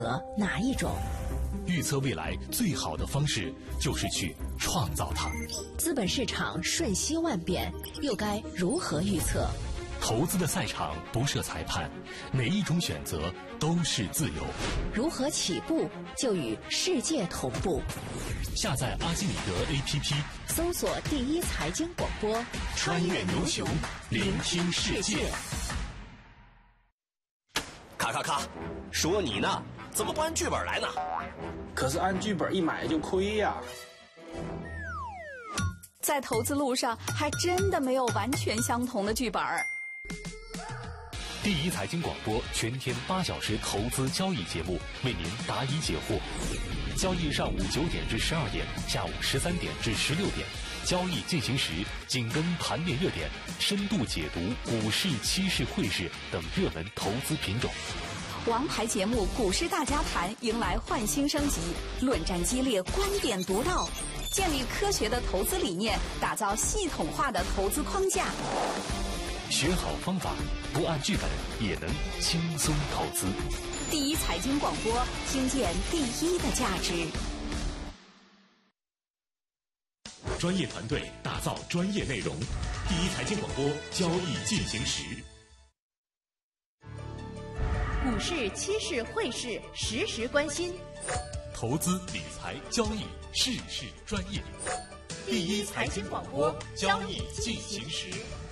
哪一种？ 预测未来最好的方式就是去创造它。 资本市场瞬息万变，又该如何预测？ 投资的赛场不设裁判，每一种选择都是自由。 如何起步就与世界同步？ 下载阿基米德 APP， 搜索第一财经广播， 穿越牛熊，聆听世界。 咔，说你呢，怎么不按剧本来呢？ 可是按剧本一买就亏呀。 在投资路上，还真的没有完全相同的剧本。 第一财经广播全天8小时投资交易节目，为您答疑解惑。交易上午9点至12点，下午13点至16点。交易进行时，紧跟盘面热点，深度解读股市、期市、汇市等热门投资品种。 王牌节目《股市大家谈》迎来焕新升级，论战激烈，观点独到，建立科学的投资理念，打造系统化的投资框架。 学好方法，不按剧本也能轻松投资。 第一财经广播，听见第一的价值。 专业团队打造专业内容，第一财经广播交易进行时。 股市、期市、汇市实时关心， 投资理财交易事事专业。第一财经广播交易进行时。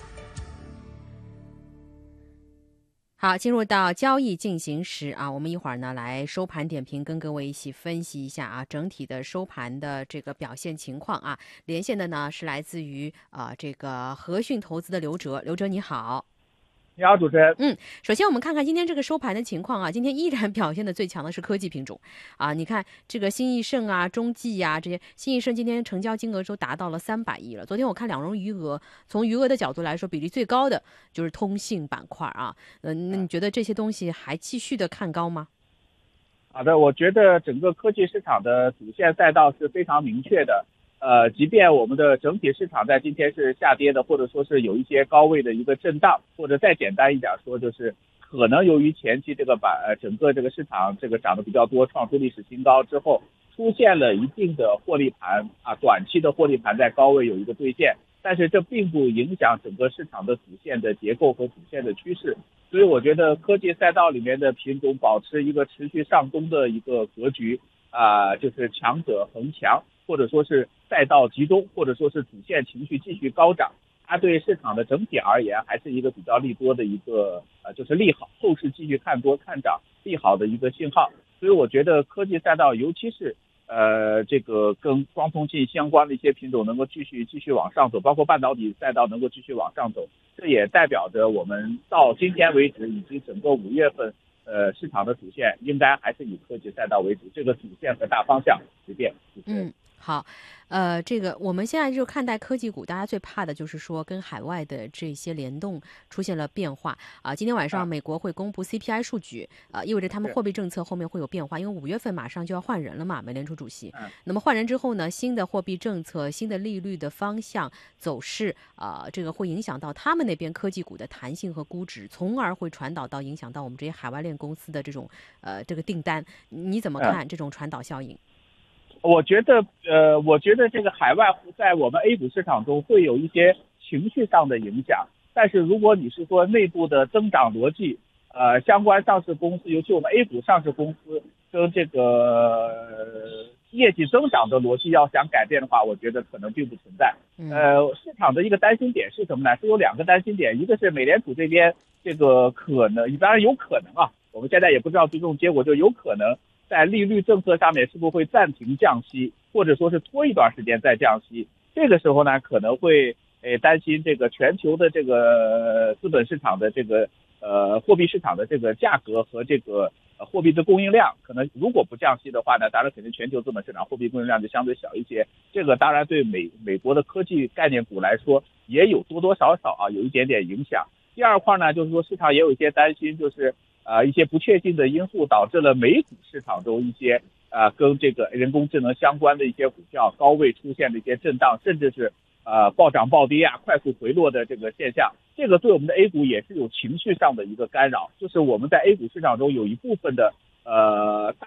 好，进入到交易进行时啊，我们一会儿呢来收盘点评，跟各位一起分析一下啊整体的收盘的这个表现情况啊。连线的呢是来自于这个和讯投资的刘哲，刘哲你好。 你好，主持人。 首先我们看看今天这个收盘的情况啊，今天依然表现的最强的是科技品种啊。你看这个新易盛啊、中纪啊这些，新易盛今天成交金额都达到了300亿了。昨天我看两融余额，从余额的角度来说，比例最高的就是通信板块啊。那你觉得这些东西还继续的看高吗？ 好的，我觉得整个科技市场的主线赛道是非常明确的。即便我们的整体市场在今天是下跌的，或者说是有一些高位的一个震荡，或者再简单一点说，就是可能由于前期这个整个这个市场这个涨得比较多，创出历史新高之后，出现了一定的获利盘啊，短期的获利盘在高位有一个兑现，但是这并不影响整个市场的主线的结构和主线的趋势。所以我觉得科技赛道里面的品种保持一个持续上攻的一个格局就是强者恒强，或者说是赛道集中，或者说是主线情绪继续高涨，它对市场的整体而言还是一个比较利多的一个就是利好，后市继续看多看涨利好的一个信号。所以我觉得科技赛道，尤其是这个跟光通信相关的一些品种能够继续往上走，包括半导体赛道能够继续往上走，这也代表着我们到今天为止以及整个5月份市场的主线应该还是以科技赛道为主，这个主线和大方向不变。 好，这个我们现在就看待科技股，大家最怕的就是说跟海外的这些联动出现了变化啊。今天晚上美国会公布 CPI 数据，意味着他们货币政策后面会有变化，因为5月份马上就要换人了嘛，美联储主席。那么换人之后呢，新的货币政策、新的利率的方向走势这个会影响到他们那边科技股的弹性和估值，从而会传导到影响到我们这些海外链公司的这种这个订单。你怎么看这种传导效应？ 我觉得这个海外在我们 A 股市场中会有一些情绪上的影响，但是如果你是说内部的增长逻辑，相关上市公司，尤其我们 A 股上市公司跟这个业绩增长的逻辑要想改变的话，我觉得可能并不存在。市场的一个担心点是什么呢？是有2个担心点，一个是美联储这边这个可能，当然有可能我们现在也不知道最终结果，就有可能在利率政策上面是不是会暂停降息，或者说是拖一段时间再降息。这个时候呢，可能会担心这个全球的这个资本市场的这个货币市场的这个价格和这个货币的供应量，可能如果不降息的话呢，当然肯定全球资本市场货币供应量就相对小一些。这个当然对美国的科技概念股来说也有多多少少有一点点影响。第二块呢，就是说市场也有一些担心，就是一些不确定的因素导致了美股市场中一些跟这个人工智能相关的一些股票高位出现的一些震荡，甚至是暴涨暴跌快速回落的这个现象。这个对我们的 A 股也是有情绪上的一个干扰，就是我们在 A 股市场中有一部分的